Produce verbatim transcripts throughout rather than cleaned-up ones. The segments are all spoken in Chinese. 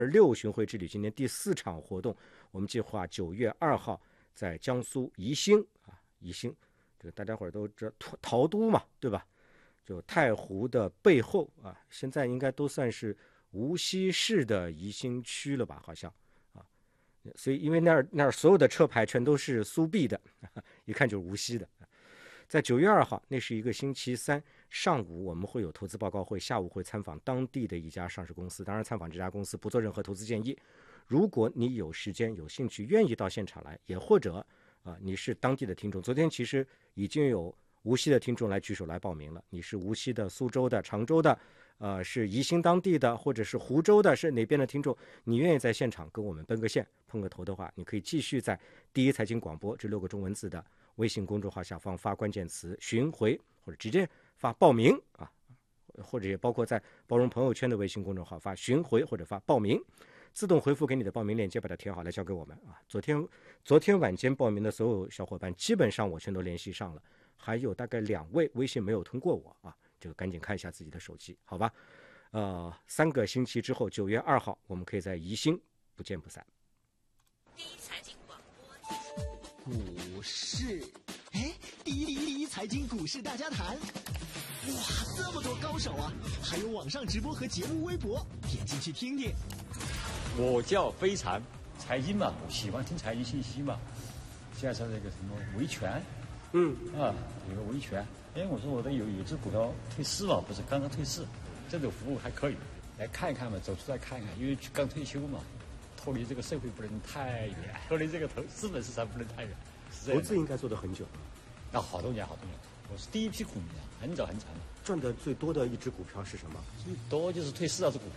六巡回之旅今年第四场活动，我们计划九月二号在江苏宜兴啊，宜兴这个大家伙儿都知道陶都嘛，对吧？就太湖的背后啊，现在应该都算是无锡市的宜兴区了吧？好像啊，所以因为那儿那儿所有的车牌全都是苏 B 的，一看就是无锡的。在九月二号，那是一个星期三上午，我们会有投资报告会，下午会参访当地的一家上市公司。当然，参访这家公司不做任何投资建议。如果你有时间、有兴趣、愿意到现场来，也或者啊、呃、你是当地的听众，昨天其实已经有无锡的听众来举手来报名了。你是无锡的、苏州的、常州的，呃，是宜兴当地的，或者是湖州的，是哪边的听众？你愿意在现场跟我们奔个线、碰个头的话，你可以继续在第一财经广播这六个中文字的微信公众号下方发关键词巡回，或者直接发报名啊，或者也包括在包容朋友圈的微信公众号发巡回或者发报名，自动回复给你的报名链接，把它贴好来交给我们啊。昨天昨天晚间报名的所有小伙伴，基本上我全都联系上了，还有大概两位微信没有通过我啊，这个赶紧看一下自己的手机，好吧？呃，三个星期之后，九月二号，我们可以在宜兴不见不散。 第一财经广播。 股市，哎，第一第一第一财经股市大家谈，哇，这么多高手啊！还有网上直播和节目微博，点进去听听。 我叫飞禅，财经嘛，喜欢听财经信息嘛。现在是那个什么维权， 嗯啊，有个维权。哎，我说我的有有只股票退市嘛，不是刚刚退市，这种服务还可以，来看一看嘛，走出来看一看，因为刚退休嘛。脱离这个社会不能太远，脱离这个投资本市场不能太远。 投资应该做得很久， 那好多年好多年，我是第一批股民啊，很早很早。 赚的最多的一只股票是什么？ 最多就是退市那只股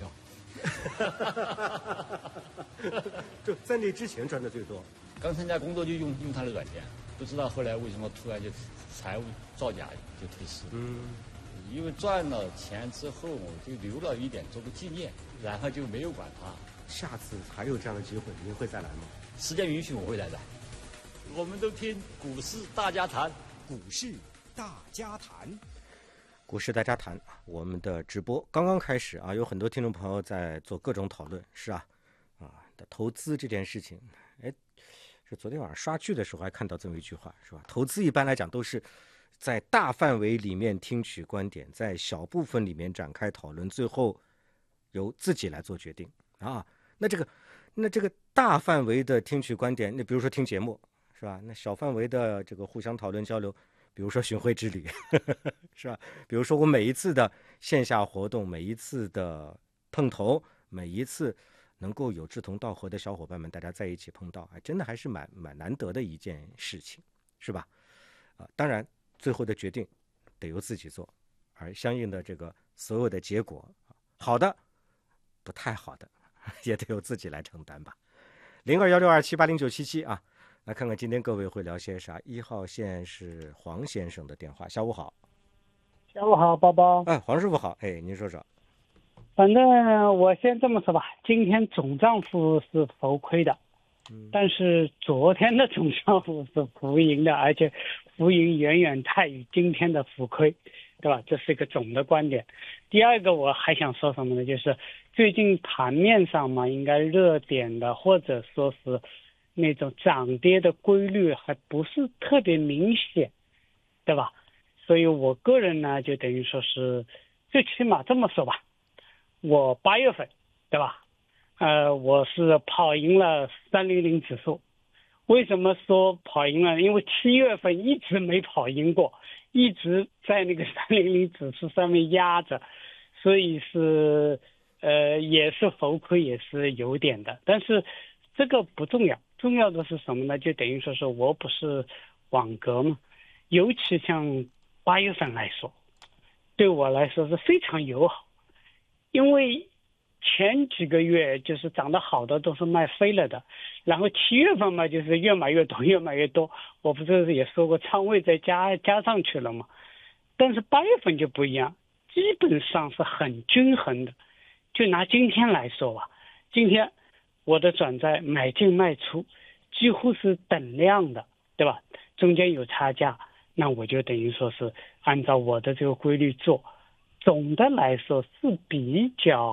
票。就在那之前赚的最多。 刚参加工作就用用他的软件，不知道后来为什么突然就财务造假就退市。 嗯， 因为赚了钱之后，我就留了一点做个纪念，然后就没有管它。 下次还有这样的机会，您会再来吗？ 时间允许，我会来的。我们都听股市大家谈， 股市大家谈， 股市大家谈，我们的直播刚刚开始啊，有很多听众朋友在做各种讨论，是啊，啊，投资这件事情，哎，是昨天晚上刷剧的时候还看到这么一句话，是吧？投资一般来讲都是在大范围里面听取观点，在小部分里面展开讨论，最后由自己来做决定啊。那这个，那这个大范围的听取观点，那比如说听节目，是吧？那小范围的这个互相讨论交流，比如说巡回之旅，呵呵是吧？比如说我每一次的线下活动，每一次的碰头，每一次能够有志同道合的小伙伴们大家在一起碰到，哎，真的还是蛮蛮难得的一件事情，是吧？啊，当然最后的决定得由自己做，而相应的这个所有的结果，好的，不太好的。也得由自己来承担吧。零二幺六二七八零九七七啊，来看看今天各位会聊些啥。一号线是黄先生的电话，下午好。 下午好，包包。 哎，黄师傅好，哎，您说说。 反正我先这么说吧，今天总账户是浮亏的，嗯、但是昨天的总账户是浮盈的，而且浮盈远远大于今天的浮亏，对吧？这是一个总的观点。第二个我还想说什么呢？就是最近盘面上嘛，应该热点的或者说是那种涨跌的规律还不是特别明显，对吧？所以我个人呢，就等于说是最起码这么说吧，我八月份，对吧？呃，我是跑赢了三零零指数。为什么说跑赢了？因为七月份一直没跑赢过，一直在那个三零零指数上面压着，所以是呃也是浮亏，也是有点的。但是这个不重要，重要的是什么呢？就等于说是我不是网格嘛，尤其像八月份来说，对我来说是非常友好，因为前几个月就是涨得好的都是卖飞了的，然后七月份嘛就是越买越多越买越多，我不是也说过仓位再加加上去了嘛，但是八月份就不一样，基本上是很均衡的。就拿今天来说吧，今天我的转债买进卖出几乎是等量的，对吧？中间有差价，那我就等于说是按照我的这个规律做，总的来说是比较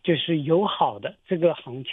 就是友好的这个行情。